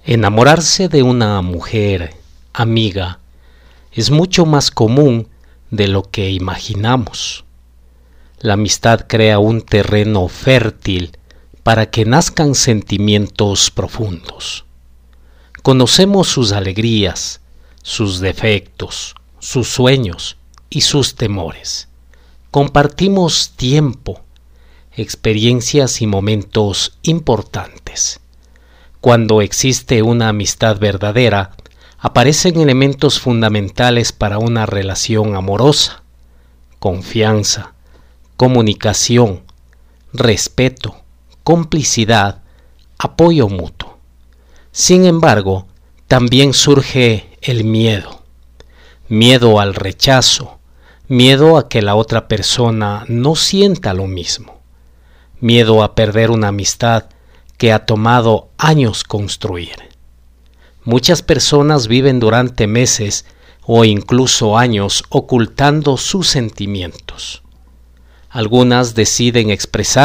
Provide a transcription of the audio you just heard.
Enamorarse de una mujer, amiga, es mucho más común de lo que imaginamos. La amistad crea un terreno fértil para que nazcan sentimientos profundos. Conocemos sus alegrías, sus defectos, sus sueños y sus temores. Compartimos tiempo, experiencias y momentos importantes. Cuando existe una amistad verdadera, aparecen elementos fundamentales para una relación amorosa: confianza, comunicación, respeto, complicidad, apoyo mutuo. Sin embargo, también surge el miedo. Miedo al rechazo, miedo a que la otra persona no sienta lo mismo. Miedo a perder una amistad que ha tomado años construir. Muchas personas viven durante meses o incluso años ocultando sus sentimientos. Algunas deciden expresar